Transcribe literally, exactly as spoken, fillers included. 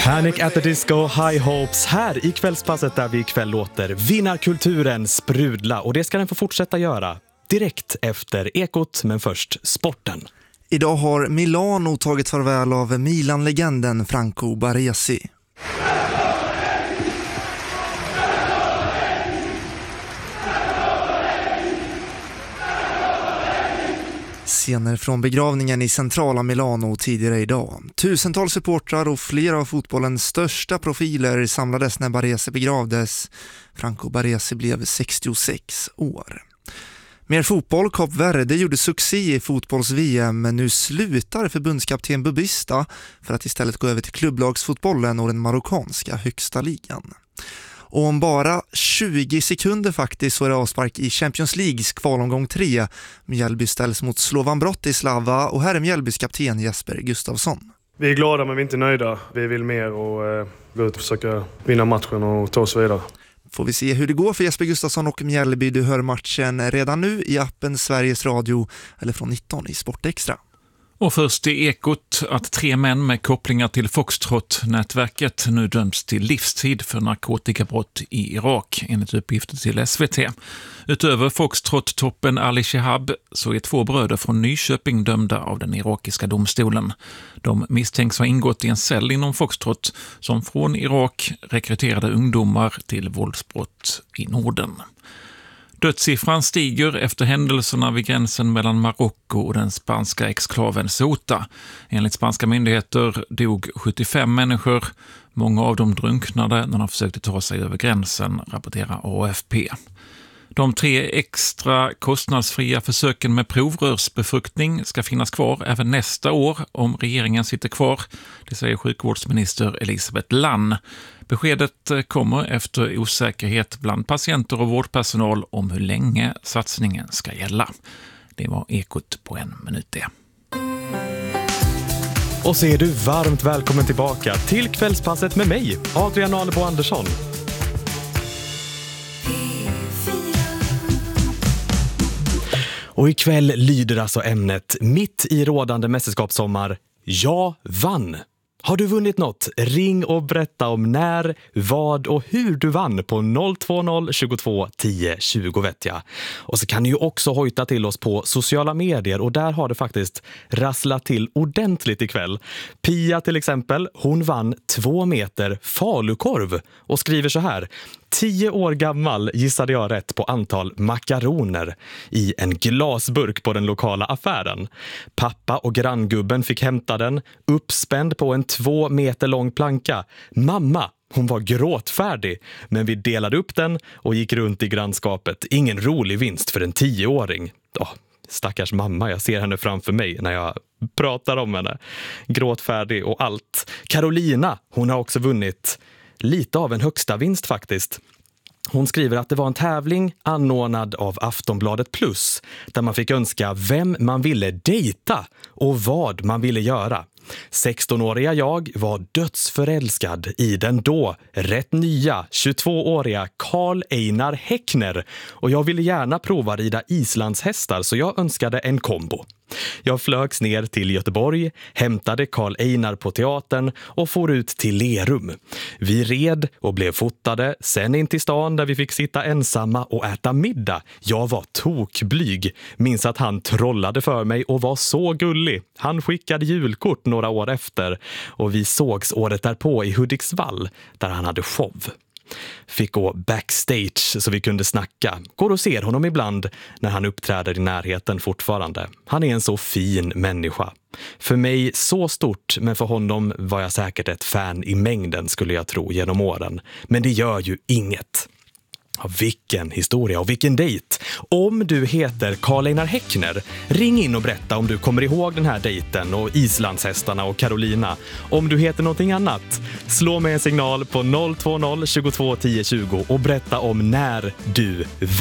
Panic at the Disco, High Hopes här i kvällspasset där vi ikväll låter vinnarkulturen sprudla, och det ska den få fortsätta göra direkt efter Ekot, men först sporten. Idag har Milano tagit farväl av Milan-legenden Franco Baresi. Scener från begravningen i centrala Milano tidigare idag. Tusentals supportrar och flera av fotbollens största profiler samlades när Baresi begravdes. Franco Baresi blev sextiosex år. Mer fotboll. Kap Verde gjorde succé i fotbolls-V M, men nu slutar förbundskapten Bubista för att istället gå över till klubblagsfotbollen och den marockanska högsta ligan. Och om bara tjugo sekunder faktiskt så är det avspark i Champions Leagues kvalomgång tre. Mjällby ställs mot Slovan Bratislava, och här är Mjällbys kapten Jesper Gustafsson. Vi är glada men vi är inte nöjda. Vi vill mer och eh, gå ut och försöka vinna matchen och ta oss vidare. Får vi se hur det går för Jesper Gustafsson och Mjällby. Du hör matchen redan nu i appen Sveriges Radio eller från nitton i Sportextra. Och först i Ekot att tre män med kopplingar till Foxtrot-nätverket nu döms till livstid för narkotikabrott i Irak, enligt uppgifter till S V T. Utöver Foxtrot-toppen Ali Shehab så är två bröder från Nyköping dömda av den irakiska domstolen. De misstänks ha ingått i en cell inom Foxtrot som från Irak rekryterade ungdomar till våldsbrott i Norden. Dödssiffran stiger efter händelserna vid gränsen mellan Marocko och den spanska exklaven Ceuta. Enligt spanska myndigheter dog sjuttiofem människor. Många av dem drunknade när de försökte ta sig över gränsen, rapporterar A F P. De tre extra kostnadsfria försöken med provrörsbefruktning ska finnas kvar även nästa år om regeringen sitter kvar, det säger sjukvårdsminister Elisabeth Lann. Beskedet kommer efter osäkerhet bland patienter och vårdpersonal om hur länge satsningen ska gälla. Det var Ekot på en minut det. Och så är du varmt välkommen tillbaka till kvällspasset med mig, Adrian Alebo Andersson. Och ikväll lyder alltså ämnet mitt i rådande mästerskapssommar: jag vann. Har du vunnit något? Ring och berätta om när, vad och hur du vann på noll två noll tjugotvå tio tjugo vet jag. Och så kan du ju också hojta till oss på sociala medier, och där har det faktiskt rasslat till ordentligt ikväll. Pia till exempel, hon vann två meter falukorv och skriver så här: Tio år gammal gissade jag rätt på antal makaroner i en glasburk på den lokala affären. Pappa och granngubben fick hämta den, uppspänd på en två meter lång planka. Mamma, hon var gråtfärdig, men vi delade upp den och gick runt i grannskapet. Ingen rolig vinst för en tioåring. Åh, stackars mamma, jag ser henne framför mig när jag pratar om henne. Gråtfärdig och allt. Carolina, hon har också vunnit lite av en högsta vinst faktiskt. Hon skriver att det var en tävling anordnad av Aftonbladet Plus där man fick önska vem man ville dejta och vad man ville göra. sextonåriga jag var dödsförälskad i den då rätt nya tjugotvååriga Karl Einar Häckner, och jag ville gärna prova rida islandshästar, så jag önskade en kombo. Jag flögs ner till Göteborg, hämtade Karl Einar på teatern och for ut till Lerum. Vi red och blev fotade, sen in till stan där vi fick sitta ensamma och äta middag. Jag var tokblyg, minns att han trollade för mig och var så gullig. Han skickade julkort några år efter och vi sågs året därpå i Hudiksvall där han hade show. Fick gå backstage så vi kunde snacka. Går och ser honom ibland när han uppträder i närheten fortfarande. Han är en så fin människa. För mig så stort, men för honom var jag säkert ett fan i mängden, skulle jag tro, genom åren. Men det gör ju inget. Ja, vilken historia och vilken dejt. Om du heter Karl Einar Häckner, ring in och berätta om du kommer ihåg den här dejten och islandshästarna och Carolina. Om du heter någonting annat, slå med en signal på noll två noll tjugotvå tio tjugo och berätta om när du vann.